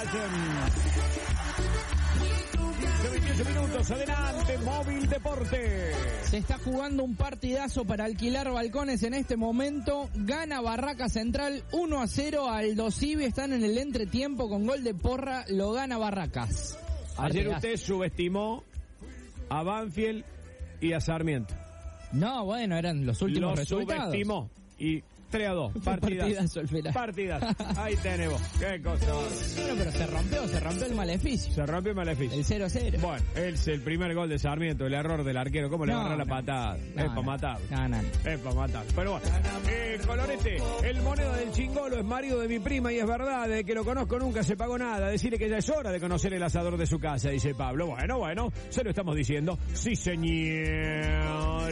28 minutos, adelante, Móvil Deporte. Se está jugando un partidazo para alquilar balcones en este momento. Gana Barraca Central 1-0 al Dosivi. Están en el entretiempo con gol de Porra. Lo gana Barracas. Ayer usted subestimó a Banfield y a Sarmiento. No, bueno, eran los últimos resultados. Lo subestimó y 3-2, partidas. Ahí tenemos, qué cosa. Bueno, pero se rompió el maleficio. Se rompió el maleficio. El 0-0. Bueno, es el primer gol de Sarmiento, el error del arquero. ¿Cómo le agarra la patada? Es para matar. Es para matar. Pero bueno, Colorete, el moneda del chingolo es marido de mi prima y es verdad, desde que lo conozco nunca se pagó nada. Decirle que ya es hora de conocer el asador de su casa, dice Pablo. Bueno, se lo estamos diciendo. Sí, señor.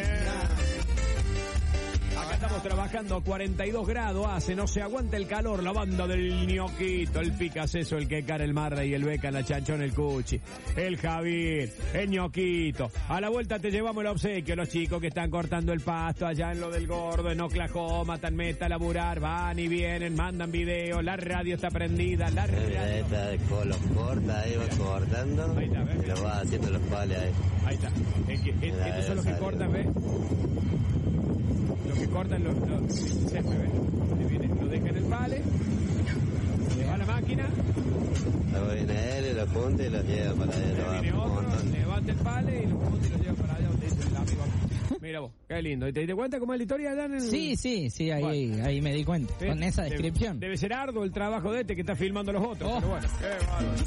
Acá estamos trabajando a 42 grados hace, no se aguanta el calor, la banda del ñoquito, el Picaseso, el Quecar, el Marra y el Beca, la Chanchón, el Cuchi, el Javier, el ñoquito. A la vuelta te llevamos el obsequio, los chicos que están cortando el pasto allá en lo del Gordo, en Oklahoma, tan meta a laburar, van y vienen, mandan videos, la radio está prendida, la radio... Los corta, ahí va cortando, ahí está, ¿ves? Y lo va haciendo los pales ahí. Ahí está, estos son los que cortan, ¿ves? Los que cortan los césped, ¿ves? Lo dejan en el pale, le va la máquina. Luego viene él y lo junta y lo lleva para allá. Viene otro, levanta el pale y lo junta y lo lleva para allá donde dice el amigo. Mira vos, qué lindo. ¿Y te diste cuenta cómo es la historia allá en el...? Sí, ahí me di cuenta. Con esa descripción. Debe ser arduo el trabajo de que está filmando los otros, pero bueno. Qué bárbaro.